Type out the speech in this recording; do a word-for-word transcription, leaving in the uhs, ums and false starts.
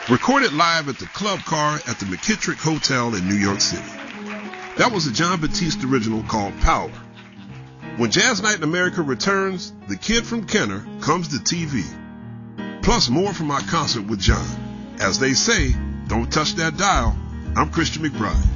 Recorded live at the Club Car at the McKittrick Hotel in New York City. That was a Jon Batiste original called Power. When Jazz Night in America returns, The Kid from Kenner comes to T V. Plus more from our concert with Jon. As they say, don't touch that dial. I'm Christian McBride.